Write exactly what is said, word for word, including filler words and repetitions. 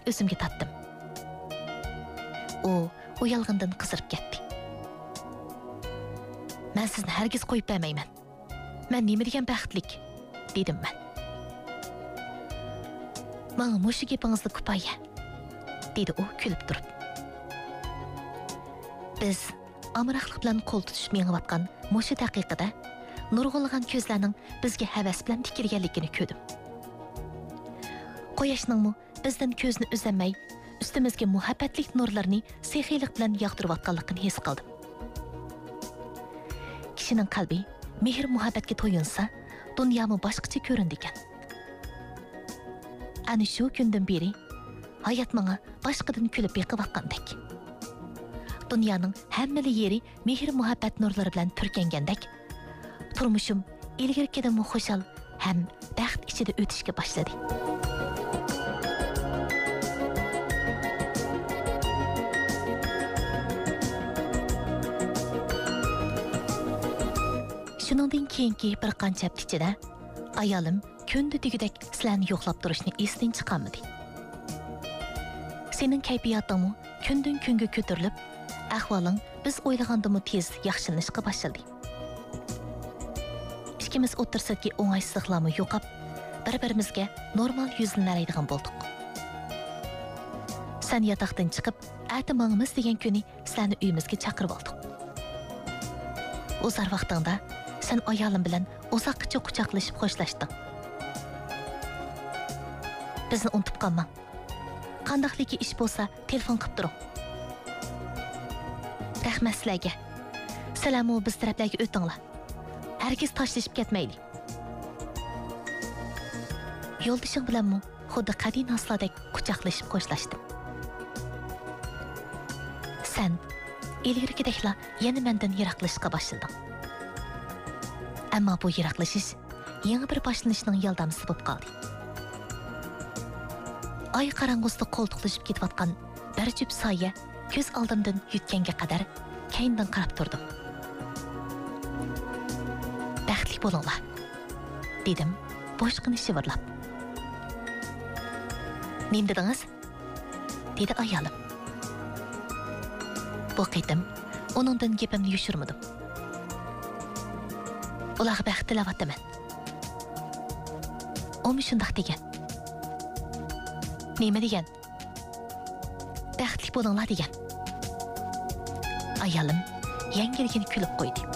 o'zimga tatdim. U uyalg'andan qizarib ketdi. Men sizni hargiz qo'yib bermayman. Men nima degan baxtlik, dedim men. Menga mushu gapingizni kifoya, dedi u kulib turib. Biz amroqlik bilan qo'l tutishib yengayotgan mushu daqiqada nurg'unlagan ko'zlarning bizga havas bilan tikilganligini ko'rdim. Quyoshning bizdan ko'zni uzamay, ustimizga muhabbatlik nurlarni sehiylik bilan yog'dirayotganligini his qildim. Kishining qalbi mehr muhabbatga to'yinsa, dunyomi boshqacha ko'rindi ekan. Ana shu kundan beri hayot menga boshqadan kulib yiqayotgandek. Dunyoning hamma yeri mehr muhabbat nurlari bilan turkangandek, turmushim ilgirkidan xushal ham baxt ichida o'tishga boshladi. Shuningdan keyingi bir qancha hafta ichida ayolim kunda degidek sizlarni yo'qlab turishni esdan chiqarmadi. Sening kayfiyatingmi kundan kunga ko'tarilib, ahvoling biz o'ylagandimi tez yaxshilanishga boshladi. Ikkimiz o'tirsadagi o'ng'aysizliklarni yo'qab, bir-birimizga normal yuzlanadigan bo'ldik. Sen yotoqdan chiqib, atamangimiz degan kuni sizlarni uyimizga chaqirib oldik. O'zar vaqtingda sen ayolim bilan uzoqcha quchoqlashib xo'shlashding. Bizni unutib qolmang. Qandaqligi ish bo'lsa, telefon qilib turing. Rahmat sizlarga. Salamu biz taraflarga o'tinglar. Hargiz tashlashib ketmayli. Yo'ldishing bilanmi xuddi qadin asladek quchoqlashib xo'shlashdim. Sen ilgirgidekla yana mendan yiroqlashishga boshlading. Ammo bu yiroqlashish yangi bir boshlanishning yordamchisi bo'lib qoldi. Ay qarang'usida qo'ltiqlashib ketayotgan bir jup soya ko'z oldimdan yutganga qadar keyindan qarab turdim. Baxtli bo'linglar, dedim boshqini shivirlab. Nima dedingiz? Dedi ayolim. Bu qitim uningdan gapimni yushirmadim. Ularga baxt tilayapman. U shundoq degan. Nima degan? Baxtli bo'linglar degan. Ayolim yengilgina kulib qo'ydi.